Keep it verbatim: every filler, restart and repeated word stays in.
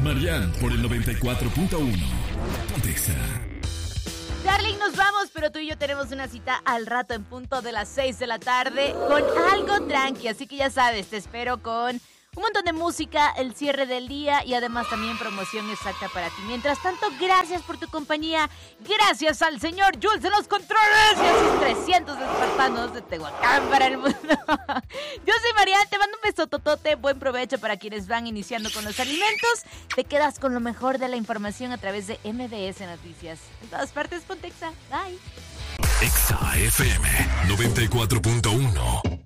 Marian por el noventa y cuatro punto uno. Pontexa. Darling, nos vamos, pero tú y yo tenemos una cita al rato en punto de las seis de la tarde con algo tranqui, así que ya sabes, te espero con un montón de música, el cierre del día y además también promoción exacta para ti. Mientras tanto, gracias por tu compañía, gracias al señor Jules en los controles y a sus trescientos espartanos de Tehuacán para el mundo. Yo soy Marian, te mando un beso totote, buen provecho para quienes van iniciando con los alimentos. Te quedas con lo mejor de la información a través de M B S Noticias. En todas partes, Pontexa. Bye. Exa F M noventa y cuatro punto uno.